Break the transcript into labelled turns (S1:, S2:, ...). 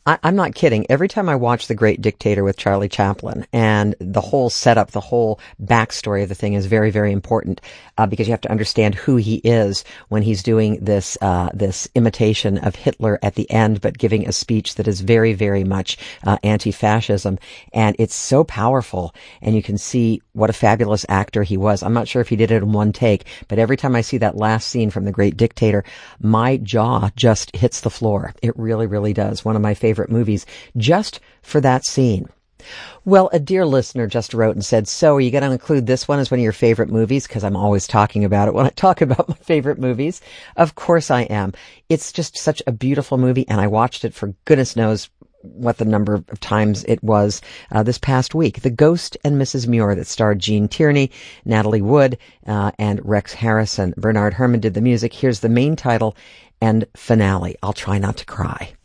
S1: I'm not kidding. Every time I watch The Great Dictator with Charlie Chaplin, and the whole setup, the whole backstory of the thing is very, very important, because you have to understand who he is when he's doing this imitation of Hitler at the end, but giving a speech that is very, very much anti-fascism. And it's so powerful, and you can see what a fabulous actor he was. I'm not sure if he did it in one take, but every time I see that last scene from The Great Dictator, my jaw just hits the floor. It really, really does. One of my favorite movies just for that scene. Well, a dear listener just wrote and said, so are you going to include this one as one of your favorite movies? Because I'm always talking about it when I talk about my favorite movies. Of course I am. It's just such a beautiful movie, and I watched it for goodness knows what the number of times it was this past week. The Ghost and Mrs. Muir, that starred Gene Tierney, Natalie Wood, and Rex Harrison. Bernard Herrmann did the music. Here's the main title and finale. I'll try not to cry.